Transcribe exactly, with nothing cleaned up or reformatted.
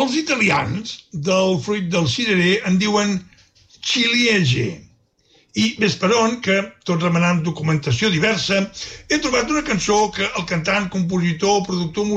Els italians del fruit del cirerer en diuen ciliegie. I ves per on que, tot remenant documentació diversa, he trobat una cançó que el cantant, compositor, productor